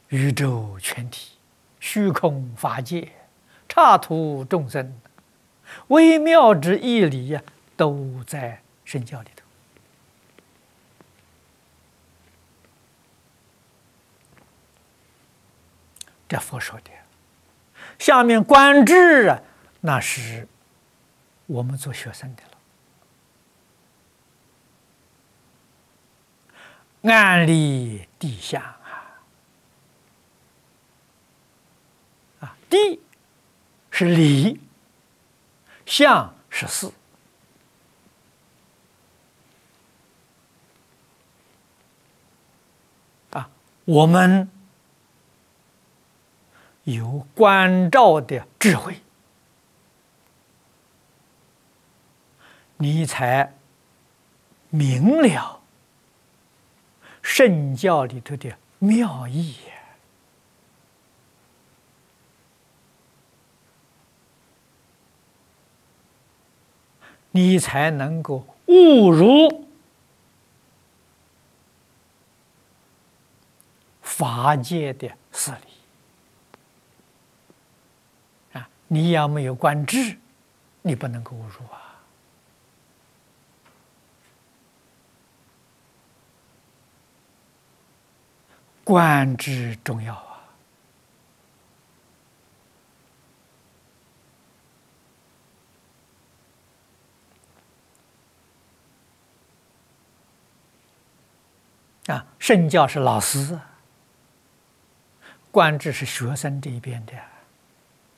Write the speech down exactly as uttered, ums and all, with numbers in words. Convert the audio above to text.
宇宙全体、虚空法界、刹土众生，微妙之义理呀，都在圣教里头。这佛说的。下面观智啊，那是我们做学生的了。暗立地相啊，啊，地是理，相是事。啊，我们有关照的智慧，你才明了圣教里头的妙义，你才能够悟入法界的事理。啊，你要没有观智，你不能够悟入啊。观智重要啊！啊，圣教是老师，观智是学生这一边的。